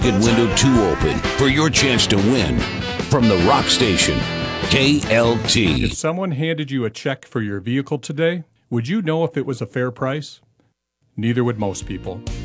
window too open for your chance to win. From the Rock Station, KLT. If someone handed you a check for your vehicle today, would you know if it was a fair price? Neither would most people.